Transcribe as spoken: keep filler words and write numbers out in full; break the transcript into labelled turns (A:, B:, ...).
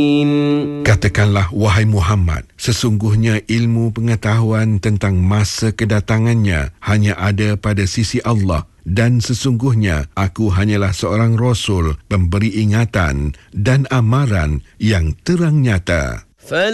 A: Katakanlah, wahai Muhammad, sesungguhnya ilmu pengetahuan tentang masa kedatangannya hanya ada pada sisi Allah, dan sesungguhnya aku hanyalah seorang Rasul, pemberi ingatan dan amaran yang terang nyata.